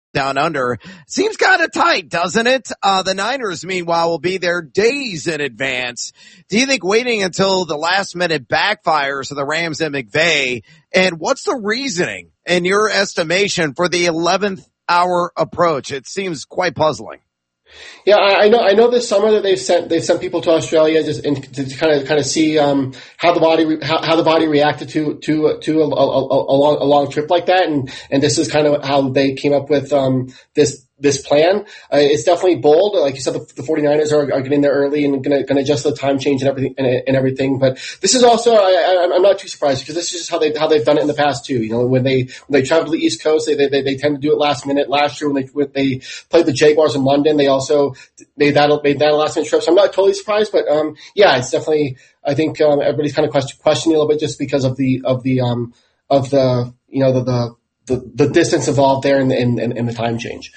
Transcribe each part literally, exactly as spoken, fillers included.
down under. Seems kind of tight, doesn't it? Uh, the Niners, meanwhile, will be there days in advance. Do you think waiting until the last minute backfires for the Rams and McVay? And what's the reasoning, in your estimation, for the eleventh hour approach? It seems quite puzzling. Yeah, I, I know. I know this summer that they've sent they've sent people to Australia just in, to kind of kind of see um, how the body re, how, how the body reacted to to to a, a, a, a long a long trip like that, and and this is kind of how they came up with um, this. this plan. Uh, it's definitely bold. Like you said, the, the 49ers are, are getting there early and going to adjust the time change and everything and, and everything. But this is also, I, I, I'm not too surprised because this is just how they how they've done it in the past too. You know, when they when they travel to the East Coast, they they they tend to do it last minute. Last year when they when they played the Jaguars in London, they also made that made that a last minute trip. So I'm not totally surprised, but um, yeah, it's definitely. I think um, everybody's kind of question, questioning a little bit just because of the of the um of the you know the the the, the distance involved there and in, in, in the time change.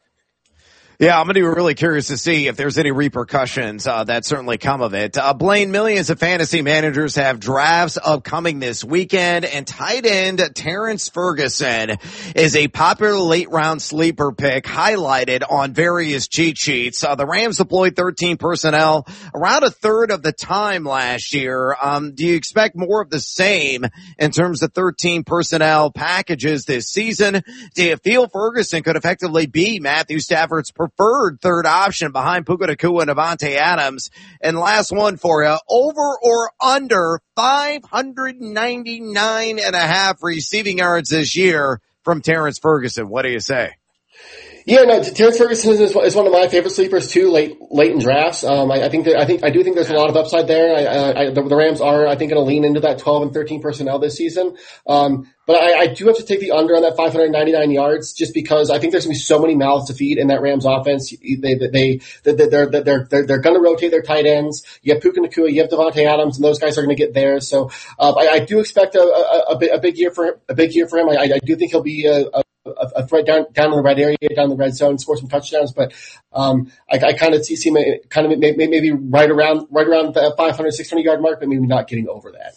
Yeah, I'm going to be really curious to see if there's any repercussions uh, that certainly come of it. Uh, Blaine, millions of fantasy managers have drafts upcoming this weekend, and tight end Terrence Ferguson is a popular late-round sleeper pick highlighted on various cheat sheets. Uh, the Rams deployed thirteen personnel around a third of the time last year. Um, do you expect more of the same in terms of thirteen personnel packages this season? Do you feel Ferguson could effectively be Matthew Stafford's preferred third option behind Puka Nacua and Davante Adams? And last one for you, over or under five hundred ninety-nine and a half receiving yards this year from Terrence Ferguson. What do you say? Yeah, no, Terrence Ferguson is, is one of my favorite sleepers too, late, late in drafts. Um, I, I think that, I think, I do think there's a lot of upside there. I, I, the, the Rams are, I think, going to lean into that twelve and thirteen personnel this season. Um, but I, I do have to take the under on that five hundred ninety-nine yards just because I think there's going to be so many mouths to feed in that Rams offense. They, they, they, they they're, they're, they're, they're going to rotate their tight ends. You have Puka Nacua, you have Davante Adams, and those guys are going to get there. So, uh, I, I do expect a, a, a, a big year for him, a big year for him. I, I do think he'll be a, a a threat down, down in the red area, down in the red zone, score some touchdowns. But, um, I, I kind of see, see him kind of maybe, maybe right around, right around the five hundred, six hundred yard mark, but maybe not getting over that.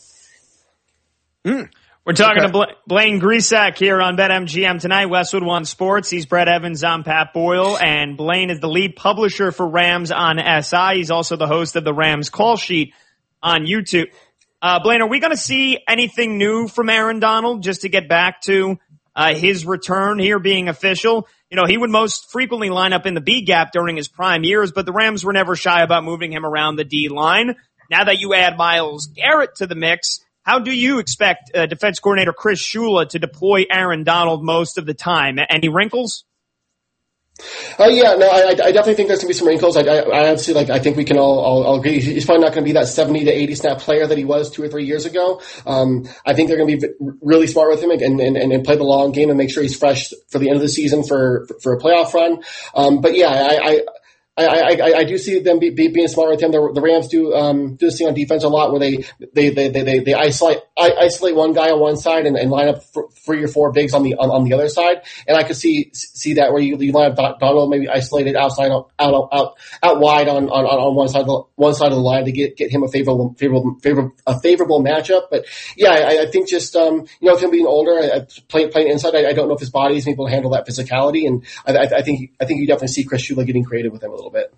Mm. We're talking okay. to Bla- Blaine Grisak here on BetMGM tonight. Westwood One Sports. He's Brett Evans. I'm Pat Boyle, and Blaine is the lead publisher for Rams on S I. He's also the host of the Rams Call Sheet on YouTube. Uh, Blaine, are we going to see anything new from Aaron Donald just to get back to Uh, his return here being official? You know, he would most frequently line up in the B gap during his prime years, but the Rams were never shy about moving him around the D line. Now that you add Myles Garrett to the mix, how do you expect uh, defense coordinator Chris Shula to deploy Aaron Donald most of the time? Any wrinkles? Oh uh, yeah, no, I, I definitely think there's gonna be some wrinkles. I, I, I honestly like. I think we can all, all, all agree. He's probably not gonna be that seventy to eighty snap player that he was two or three years ago. Um, I think they're gonna be really smart with him and, and, and play the long game and make sure he's fresh for the end of the season for, for a playoff run. Um, but yeah, I, I, I, I, I do see them be, be, being smart with him. The, the Rams do um, do this thing on defense a lot where they they they they, they isolate I, isolate one guy on one side and, and line up for three or four bigs on the on, on the other side. And I could see see that where you, you line up Donald maybe isolated outside out out out, out wide on, on, on one side of the one side of the line to get get him a favorable favorable favorable a favorable matchup. But yeah, I, I think just um, you know, with him being older, I, playing playing inside, I, I don't know if his body is able to handle that physicality. And I, I, I think I think you definitely see Chris Shula getting creative with him a little bit.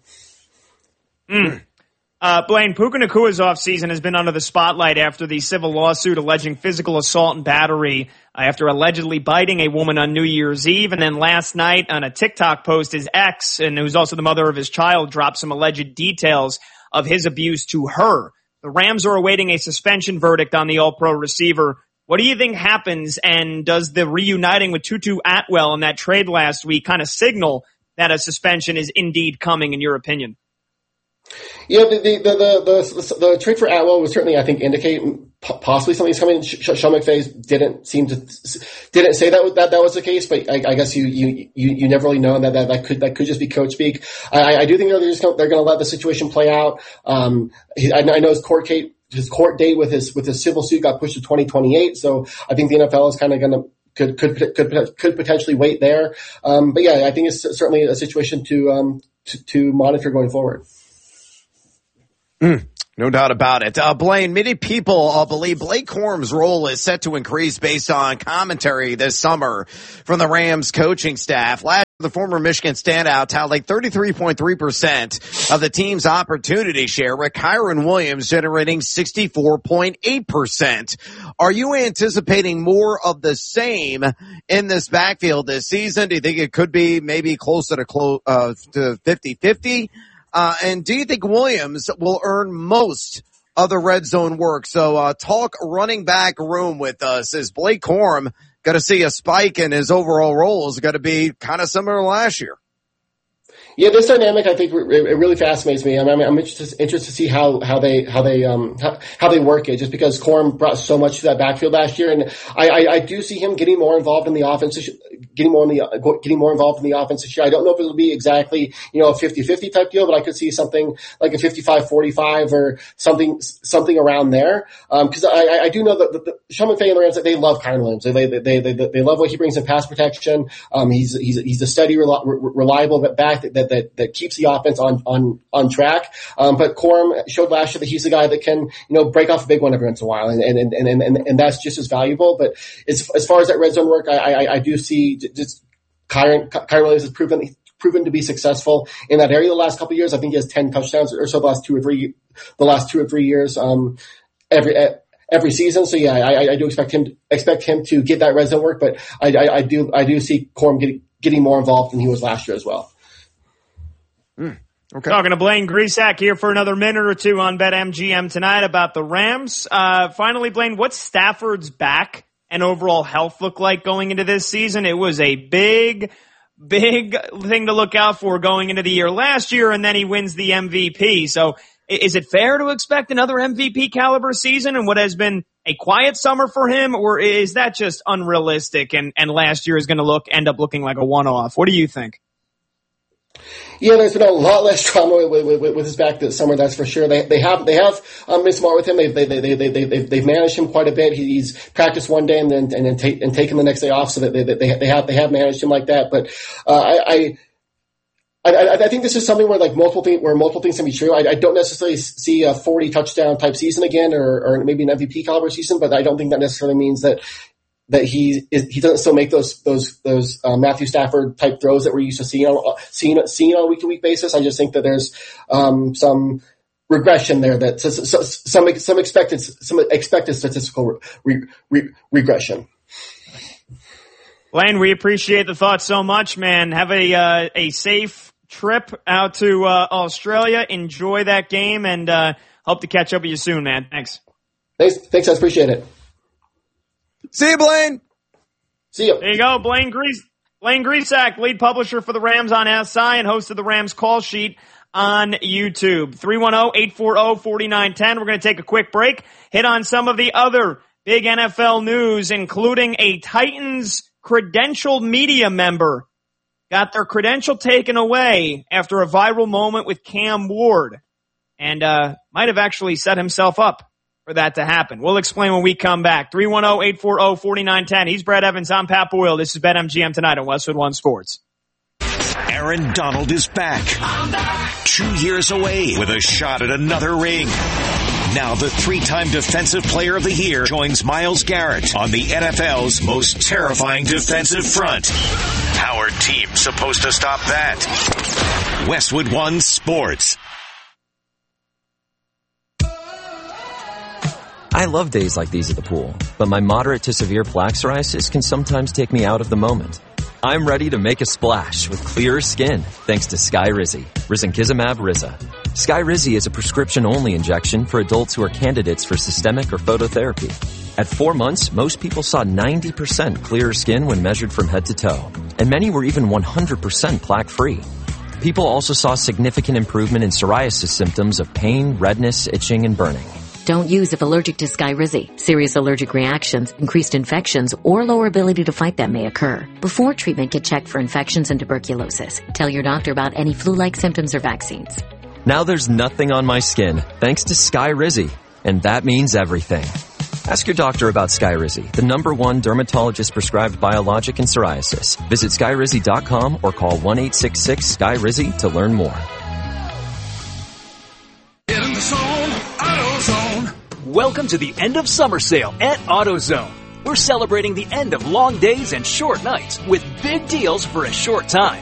Mm. Uh, Blaine, Puka Nacua's offseason has been under the spotlight after the civil lawsuit alleging physical assault and battery uh, after allegedly biting a woman on New Year's Eve. And then last night on a TikTok post, his ex, and who's also the mother of his child, dropped some alleged details of his abuse to her. The Rams are awaiting a suspension verdict on the All-Pro receiver. What do you think happens, and does the reuniting with Tutu Atwell in that trade last week kind of signal that a suspension is indeed coming, in your opinion? Yeah, the the the the, the, the trade for Atwell would certainly, I think, indicate possibly something's coming. Sean McVay didn't seem to didn't say that that that was the case, but I, I guess you you you never really know, and that that, that could that could just be coach speak. I, I do think they're just gonna, they're going to let the situation play out. Um, I, I know his court case, his court date with his with his civil suit got pushed to twenty twenty-eight, so I think the N F L is kind of going to. Could, could, could, could potentially wait there. Um, but yeah, I think it's certainly a situation to, um, to, to monitor going forward. Mm. No doubt about it. Uh, Blaine, many people uh, believe Blake Corum's role is set to increase based on commentary this summer from the Rams coaching staff. Last year, the former Michigan standout tallied thirty-three point three percent of the team's opportunity share, with Kyron Williams generating sixty-four point eight percent. Are you anticipating more of the same in this backfield this season? Do you think it could be maybe closer to close uh, to fifty-fifty? Uh, and do you think Williams will earn most of the red zone work? So, uh, talk running back room with us. Is Blake Corum going to see a spike in his overall role? Is it going to be kind of similar to last year? Yeah, this dynamic, I think, it really fascinates me. I mean, I'm interested, interested to see how, how they, how they, um, how, how they work it, just because Corum brought so much to that backfield last year. And I, I, I do see him getting more involved in the offense, getting more in the, getting more involved in the offense this year. I don't know if it'll be exactly, you know, a fifty-fifty type deal, but I could see something like a fifty-five forty-five or something, something around there. Um, cause I, I do know that the, the Sean McVay and the Rams, they love Kyron Williams. They, they, they, they, they love what he brings in pass protection. Um, he's, he's, he's a steady, reliable back that, that That, that keeps the offense on, on, on track. Um, but Corum showed last year that he's the guy that can, you know, break off a big one every once in a while. And, and, and, and, and that's just as valuable. But as, as far as that red zone work, I, I, I do see just Kyron, Kyron Williams has proven, proven to be successful in that area the last couple of years. I think he has ten touchdowns or so the last two or three, the last two or three years, um, every, every season. So yeah, I, I do expect him, to, expect him to get that red zone work, but I, I, I do, I do see Corum getting, getting more involved than he was last year as well. Mm, okay. Talking to Blaine Grisack here for another minute or two on BetMGM tonight about the Rams. Uh, finally, Blaine, what's Stafford's back and overall health look like going into this season? It was a big, big thing to look out for going into the year last year, and then he wins the M V P. So is it fair to expect another M V P caliber season in what has been a quiet summer for him, or is that just unrealistic and, and last year is going to look end up looking like a one-off? What do you think? Yeah, there's been a lot less trauma with, with, with his back this summer, that's for sure. They, they have, they have, um, been smart with him. They've, they, they, they, they, they, they've managed him quite a bit. He's practiced one day and then, and then take, and taken the next day off, so that they, they, they have, they have managed him like that. But, uh, I, I, I, I think this is something where like multiple things, where multiple things can be true. I, I don't necessarily see a forty touchdown type season again, or, or maybe an M V P caliber season, but I don't think that necessarily means that, that he is, he doesn't still make those, those, those, uh, Matthew Stafford type throws that we're used to seeing on, seeing, seeing on a week to week basis. I just think that there's, um, some regression there that, so, so, some, some expected, some expected statistical re, re, regression. Blaine, we appreciate the thoughts so much, man. Have a, uh, a safe trip out to, uh, Australia. Enjoy that game and, uh, hope to catch up with you soon, man. Thanks. Thanks. Thanks. I appreciate it. See you, Blaine. See you. There you go. Blaine Grease, Blaine Grisack, lead publisher for the Rams on S I and host of the Rams Call Sheet on YouTube. three one zero, eight four zero, four nine one zero. We're going to take a quick break, hit on some of the other big N F L news, including a Titans credentialed media member got their credential taken away after a viral moment with Cam Ward, and uh might have actually set himself up for that to happen. We'll explain when we come back. three one zero, eight four zero, four nine one zero. He's Brad Evans. I'm Pat Boyle. This is BetMGM tonight on Westwood One Sports. Aaron Donald is back. back. Two years away with a shot at another ring. Now the three-time Defensive Player of the Year joins Myles Garrett on the N F L's most terrifying defensive front. How are teams supposed to stop that? Westwood One Sports. I love days like these at the pool, but my moderate to severe plaque psoriasis can sometimes take me out of the moment. I'm ready to make a splash with clearer skin thanks to Skyrizi, Risankizumab Riza. Skyrizi is a prescription-only injection for adults who are candidates for systemic or phototherapy. At four months, most people saw ninety percent clearer skin when measured from head to toe, and many were even one hundred percent plaque-free. People also saw significant improvement in psoriasis symptoms of pain, redness, itching, and burning. Don't use if allergic to Skyrizi. Serious allergic reactions, increased infections, or lower ability to fight them may occur. Before treatment, get checked for infections and tuberculosis. Tell your doctor about any flu-like symptoms or vaccines. Now there's nothing on my skin, thanks to Skyrizi, and that means everything. Ask your doctor about Skyrizi, the number one dermatologist-prescribed biologic in psoriasis. Visit Skyrizi dot com or call one eight six six, S K Y R I Z I to learn more. Get in the zone. Welcome to the end of summer sale at AutoZone. We're celebrating the end of long days and short nights with big deals for a short time.